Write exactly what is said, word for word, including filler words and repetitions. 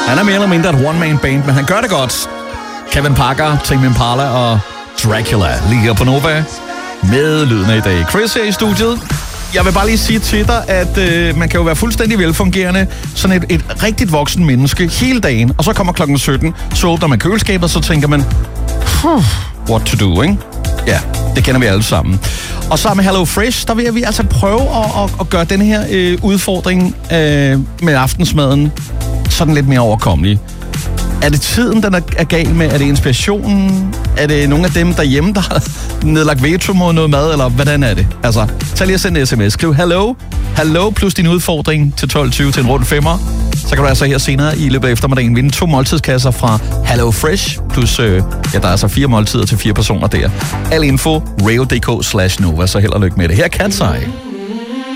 Han er mere eller mindre et one-man-band, men han gør det godt. Kevin Parker, Tame Impala og Dracula lige her på Nova med lydene i dag. Chris her i studiet. Jeg vil bare lige sige til dig, at øh, man kan jo være fuldstændig velfungerende, sådan et, et rigtigt voksen menneske hele dagen, og så kommer klokken sytten, så åbner man køleskabet, og så tænker man, what to do, ikke? Ja, det kender vi alle sammen. Og sammen med Hello Fresh, der vil vi altså prøve at, at, at gøre den her øh, udfordring øh, med aftensmaden sådan lidt mere overkommelig. Er det tiden, den er, er gal med? Er det inspirationen? Er det nogle af dem derhjemme, der har nedlagt veto mod noget mad? Eller hvordan er det? Altså, tag lige og send en sms. Skriv hello, hello plus din udfordring til tolv tyve til en rund femmer. Så kan du altså her senere i løbet af eftermiddagen vinde to måltidskasser fra Hello Fresh. Plus, øh, ja, der er altså fire måltider til fire personer der. Al info, radio punktum d k slash nova. Så held og lykke med det. Her kan sig.